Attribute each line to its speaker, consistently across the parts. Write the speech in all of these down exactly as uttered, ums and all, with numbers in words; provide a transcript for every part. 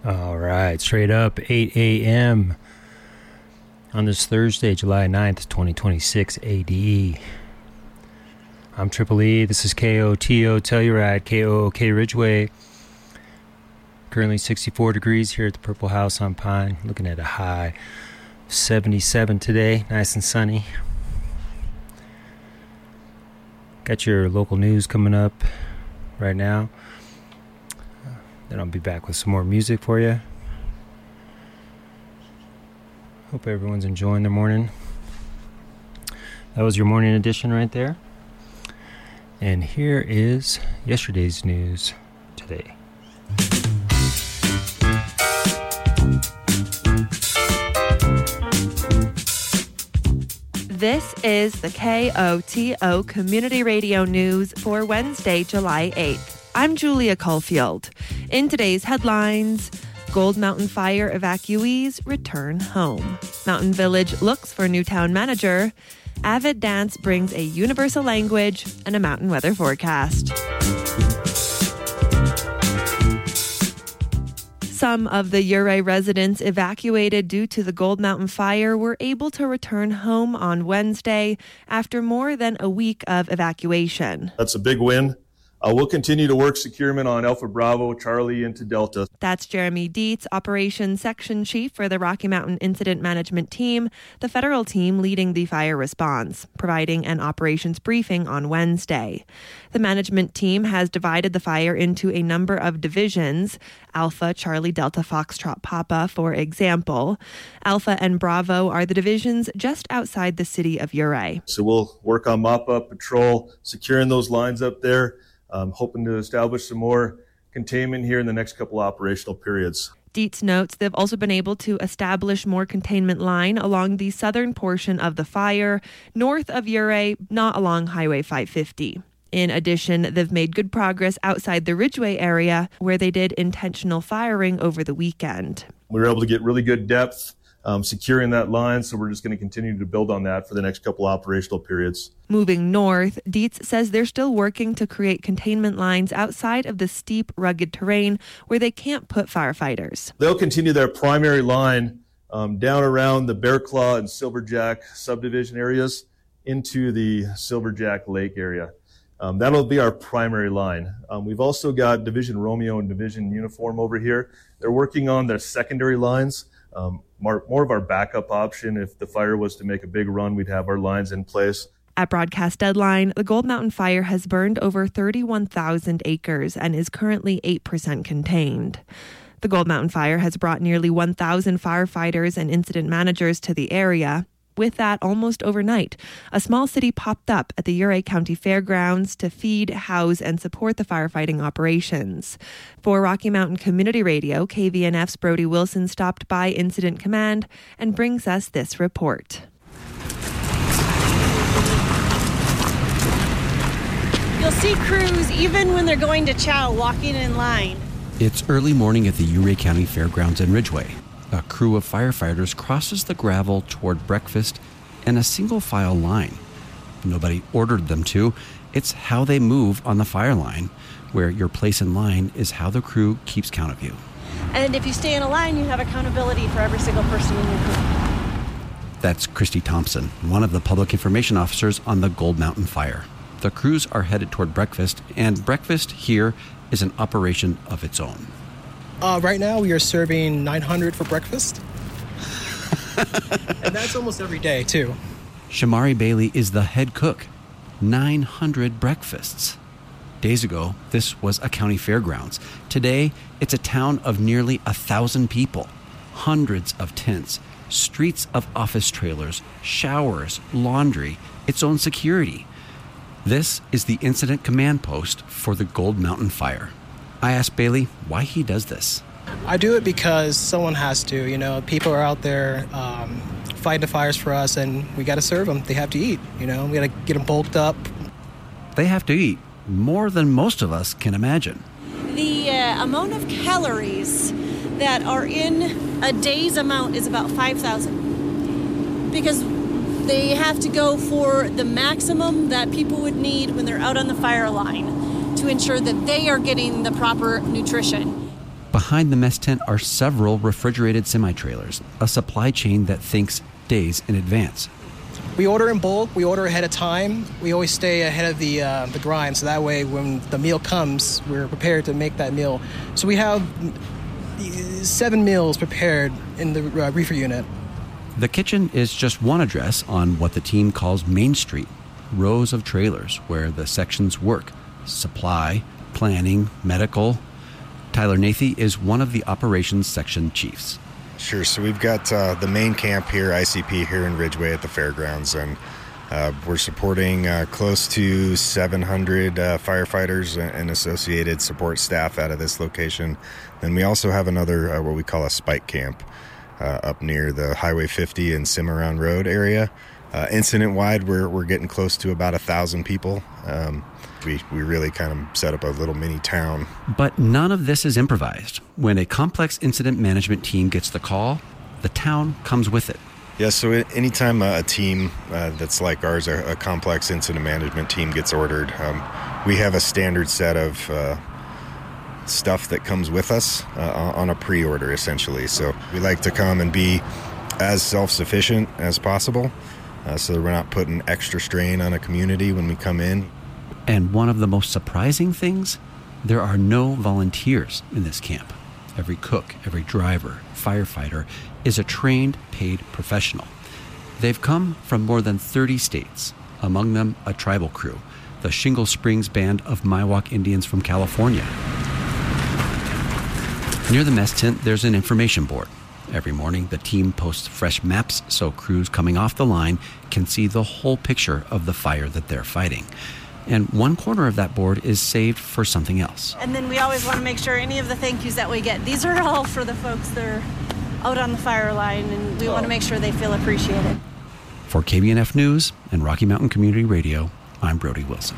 Speaker 1: All right, straight up, eight a.m. on this Thursday, July ninth, twenty twenty-six A D. I'm Triple E. This is K O T O Telluride, K O O K Ridgeway. Currently sixty-four degrees here at the Purple House on Pine. Looking at a high seventy-seven today, nice and sunny. Got your local news coming up right now. Then I'll be back with some more music for you. Hope everyone's enjoying their morning. That was your morning edition right there. And here is yesterday's news today.
Speaker 2: This is the K O T O Community Radio News for Wednesday, July eighth. I'm Julia Caulfield. In today's headlines, Gold Mountain Fire evacuees return home. Mountain Village looks for new town manager. Avid Dance brings a universal language and a mountain weather forecast. Some of the Ouray residents evacuated due to the Gold Mountain Fire were able to return home on Wednesday after more than a week of evacuation.
Speaker 3: That's a big win. Uh, we'll continue to work securement on Alpha Bravo, Charlie into Delta.
Speaker 2: That's Jeremy Dietz, Operations Section Chief for the Rocky Mountain Incident Management Team, the federal team leading the fire response, providing an operations briefing on Wednesday. The management team has divided the fire into a number of divisions. Alpha, Charlie, Delta, Foxtrot, Papa, for example. Alpha and Bravo are the divisions just outside the city of Ouray.
Speaker 3: So we'll work on mop-up patrol, securing those lines up there. Um, hoping to establish some more containment here in the next couple operational periods.
Speaker 2: Dietz notes they've also been able to establish more containment line along the southern portion of the fire, north of Ouray, not along Highway five fifty. In addition, they've made good progress outside the Ridgeway area, where they did intentional firing over the weekend.
Speaker 3: We were able to get really good depth, um, securing that line, so we're just going to continue to build on that for the next couple operational periods.
Speaker 2: Moving north, Dietz says they're still working to create containment lines outside of the steep, rugged terrain where they can't put firefighters.
Speaker 3: They'll continue their primary line um, down around the Bear Claw and Silverjack subdivision areas into the Silverjack Lake area. Um, that'll be our primary line. Um, we've also got Division Romeo and Division Uniform over here. They're working on their secondary lines. Um, more, more of our backup option. If the fire was to make a big run, we'd have our lines in place.
Speaker 2: At broadcast deadline, the Gold Mountain Fire has burned over thirty-one thousand acres and is currently eight percent contained. The Gold Mountain Fire has brought nearly one thousand firefighters and incident managers to the area. With that, almost overnight, a small city popped up at the Ouray County Fairgrounds to feed, house, and support the firefighting operations. For Rocky Mountain Community Radio, K V N F's Brody Wilson stopped by Incident Command and brings us this report.
Speaker 4: You'll see crews, even when they're going to chow, walking in line.
Speaker 5: It's early morning at the Ouray County Fairgrounds in Ridgeway. A crew of firefighters crosses the gravel toward breakfast in a single file line. Nobody ordered them to. It's how they move on the fire line, where your place in line is how the crew keeps count of you.
Speaker 4: And if you stay in a line, you have accountability for every single person in your crew.
Speaker 5: That's Christy Thompson, one of the public information officers on the Gold Mountain Fire. The crews are headed toward breakfast, and breakfast here is an operation of its own.
Speaker 6: Uh, right now, we are serving nine hundred for breakfast. And that's almost every day, too.
Speaker 5: Shamari Bailey is the head cook. nine hundred breakfasts. Days ago, this was a county fairgrounds. Today, it's a town of nearly a thousand people. Hundreds of tents, streets of office trailers, showers, laundry, its own security. This is the incident command post for the Gold Mountain Fire. I asked Bailey why he does this.
Speaker 6: I do it because someone has to. You know, people are out there um, fighting the fires for us, and we got to serve them. They have to eat. You know, we got to get them bulked up.
Speaker 5: They have to eat more than most of us can imagine.
Speaker 4: The uh, amount of calories that are in a day's amount is about five thousand. Because they have to go for the maximum that people would need when they're out on the fire line to ensure that they are getting the proper nutrition.
Speaker 5: Behind the mess tent are several refrigerated semi-trailers, a supply chain that thinks days in advance.
Speaker 6: We order in bulk. We order ahead of time. We always stay ahead of the uh, the grind, so that way when the meal comes, we're prepared to make that meal. So we have seven meals prepared in the uh, reefer unit.
Speaker 5: The kitchen is just one address on what the team calls Main Street, rows of trailers where the sections work, supply, planning, medical. Tyler Nathy is one of the operations section chiefs.
Speaker 7: Sure. So we've got uh, the main camp here, I C P, here in Ridgeway at the fairgrounds, and uh, we're supporting uh, close to seven hundred uh, firefighters and associated support staff out of this location. Then we also have another, uh, what we call a spike camp, uh, up near the Highway fifty and Cimarron Road area. Uh, incident-wide, we're we're getting close to about a thousand people. Um, we we really kind of set up a little mini town.
Speaker 5: But none of this is improvised. When a complex incident management team gets the call, the town comes with it.
Speaker 7: Yeah, so anytime a team uh, that's like ours, a, a complex incident management team gets ordered, um, we have a standard set of uh, stuff that comes with us uh, on a pre-order, essentially. So we like to come and be as self-sufficient as possible, uh, so that we're not putting extra strain on a community when we come in.
Speaker 5: And one of the most surprising things, there are no volunteers in this camp. Every cook, every driver, firefighter is a trained, paid professional. They've come from more than thirty states, among them a tribal crew, the Shingle Springs Band of Miwok Indians from California. Near the mess tent, there's an information board. Every morning, the team posts fresh maps so crews coming off the line can see the whole picture of the fire that they're fighting. And one corner of that board is saved for something else.
Speaker 4: And then we always want to make sure any of the thank yous that we get, these are all for the folks that are out on the fire line, and we oh. want to make sure they feel appreciated.
Speaker 5: For K B N F News and Rocky Mountain Community Radio, I'm Brody Wilson.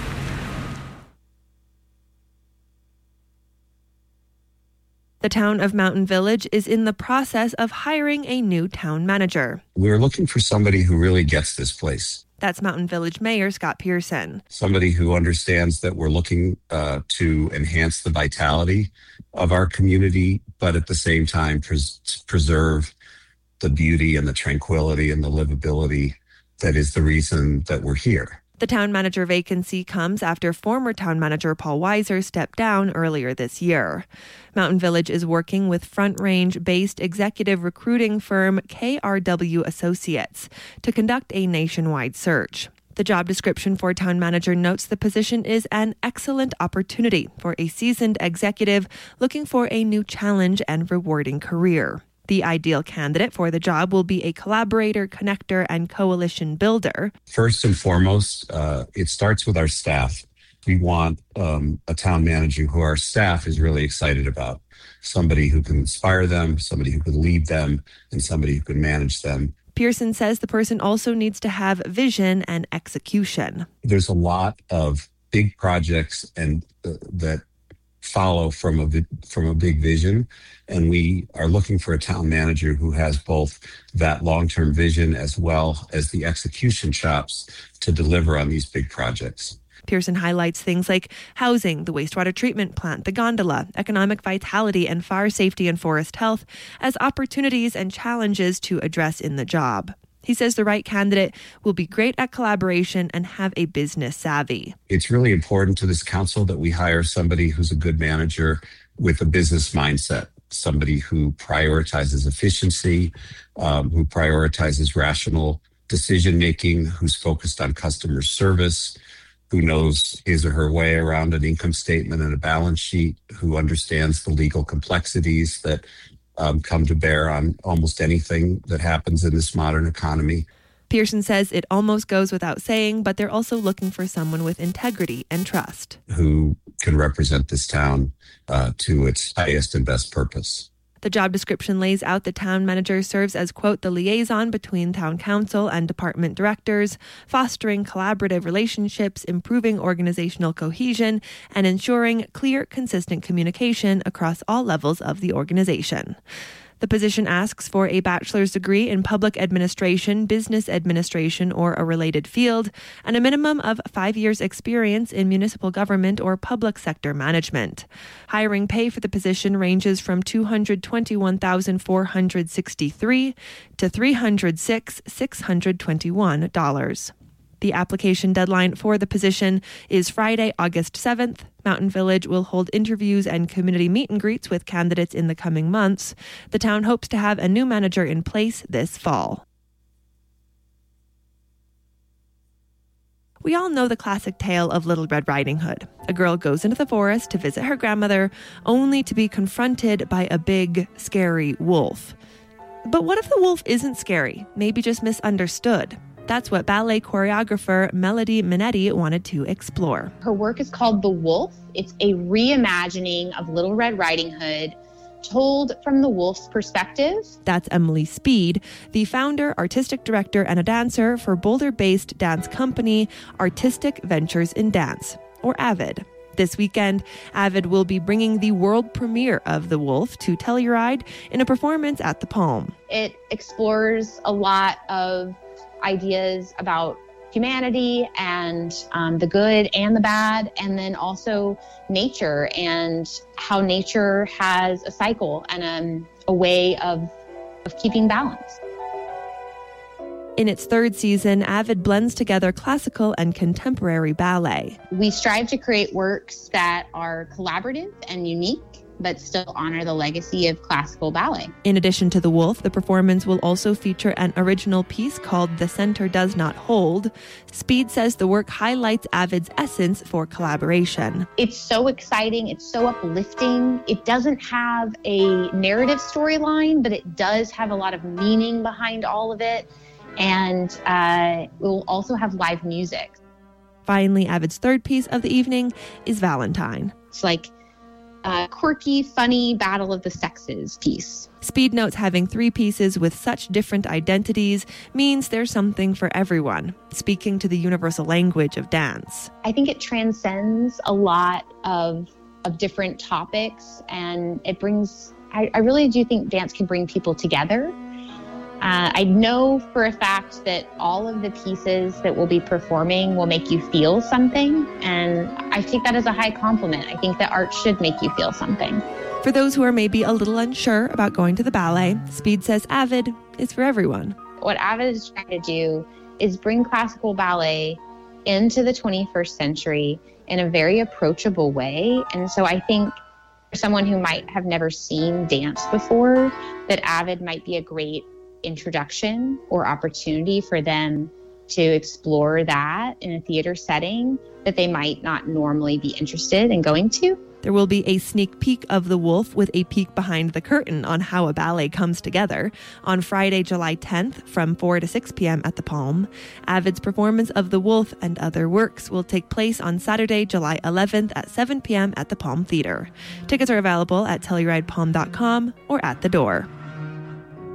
Speaker 2: The town of Mountain Village is in the process of hiring a new town manager.
Speaker 8: We're looking for somebody who really gets this place.
Speaker 2: That's Mountain Village Mayor Scott Pearson.
Speaker 8: Somebody who understands that we're looking uh, to enhance the vitality of our community, but at the same time pres- preserve the beauty and the tranquility and the livability that is the reason that we're here.
Speaker 2: The town manager vacancy comes after former town manager Paul Weiser stepped down earlier this year. Mountain Village is working with Front Range-based executive recruiting firm K R W Associates to conduct a nationwide search. The job description for town manager notes the position is an excellent opportunity for a seasoned executive looking for a new challenge and rewarding career. The ideal candidate for the job will be a collaborator, connector, and coalition builder.
Speaker 8: First and foremost, uh, it starts with our staff. We want um, a town manager who our staff is really excited about. Somebody who can inspire them, somebody who can lead them, and somebody who can manage them.
Speaker 2: Pearson says the person also needs to have vision and execution.
Speaker 8: There's a lot of big projects and uh, that follow from a from a big vision, and we are looking for a town manager who has both that long-term vision as well as the execution chops to deliver on these big projects.
Speaker 2: Pearson highlights things like housing, the wastewater treatment plant, the gondola, economic vitality, and fire safety and forest health as opportunities and challenges to address in the job. He says the right candidate will be great at collaboration and have a business savvy.
Speaker 8: It's really important to this council that we hire somebody who's a good manager with a business mindset, somebody who prioritizes efficiency, um, who prioritizes rational decision-making, who's focused on customer service, who knows his or her way around an income statement and a balance sheet, who understands the legal complexities that Um, come to bear on almost anything that happens in this modern economy.
Speaker 2: Pearson says it almost goes without saying, but they're also looking for someone with integrity and trust.
Speaker 8: Who can represent this town uh, to its highest and best purpose.
Speaker 2: The job description lays out the town manager serves as, quote, the liaison between town council and department directors, fostering collaborative relationships, improving organizational cohesion, and ensuring clear, consistent communication across all levels of the organization. The position asks for a bachelor's degree in public administration, business administration, or a related field, and a minimum of five years' experience in municipal government or public sector management. Hiring pay for the position ranges from two hundred twenty-one thousand four hundred sixty-three dollars to three hundred six thousand six hundred twenty-one dollars. The application deadline for the position is Friday, August seventh. Mountain Village will hold interviews and community meet and greets with candidates in the coming months. The town hopes to have a new manager in place this fall. We all know the classic tale of Little Red Riding Hood. A girl goes into the forest to visit her grandmother, only to be confronted by a big, scary wolf. But what if the wolf isn't scary, maybe just misunderstood? That's what ballet choreographer Melody Minetti wanted to explore.
Speaker 9: Her work is called The Wolf. It's a reimagining of Little Red Riding Hood, told from the wolf's perspective.
Speaker 2: That's Emily Speed, the founder, artistic director, and a dancer for Boulder-based dance company Artistic Ventures in Dance, or AVID. This weekend, AVID will be bringing the world premiere of The Wolf to Telluride in a performance at the Palm.
Speaker 9: It explores a lot of ideas about humanity and um, the good and the bad, and then also nature and how nature has a cycle and um, a way of, of keeping balance.
Speaker 2: In its third season, AVID blends together classical and contemporary ballet.
Speaker 9: We strive to create works that are collaborative and unique, but still honor the legacy of classical ballet.
Speaker 2: In addition to The Wolf, the performance will also feature an original piece called The Center Does Not Hold. Speed says the work highlights AVID's essence for collaboration.
Speaker 9: It's so exciting. It's so uplifting. It doesn't have a narrative storyline, but it does have a lot of meaning behind all of it. And uh, it will also have live music.
Speaker 2: Finally, AVID's third piece of the evening is Valentine.
Speaker 9: It's like a quirky, funny battle of the sexes piece.
Speaker 2: Speed notes having three pieces with such different identities means there's something for everyone, speaking to the universal language of dance.
Speaker 9: I think it transcends a lot of of different topics, and it brings, I, I really do think dance can bring people together. Uh, I know for a fact that all of the pieces that we'll be performing will make you feel something, and I take that as a high compliment. I think that art should make you feel something.
Speaker 2: For those who are maybe a little unsure about going to the ballet, Speed says AVID is for everyone.
Speaker 9: What AVID is trying to do is bring classical ballet into the twenty-first century in a very approachable way. And so I think for someone who might have never seen dance before, that AVID might be a great introduction or opportunity for them to explore that in a theater setting that they might not normally be interested in going to.
Speaker 2: There will be a sneak peek of The Wolf with a peek behind the curtain on how a ballet comes together on Friday, July tenth from four to six p.m. at the Palm. AVID's performance of The Wolf and other works will take place on Saturday, July eleventh at seven p.m. at the Palm Theater. Tickets are available at telluride palm dot com or at the door.